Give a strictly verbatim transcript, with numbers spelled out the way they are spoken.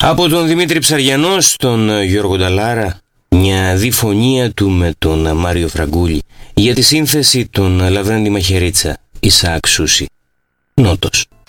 Από τον Δημήτρη Ψαριανό στον Γιώργο Νταλάρα, μια διφωνία του με τον Μάριο Φραγκούλη για τη σύνθεση των Λαβρέντη Μαχαιρίτσα, Ισαάκ Σούση, Νότος.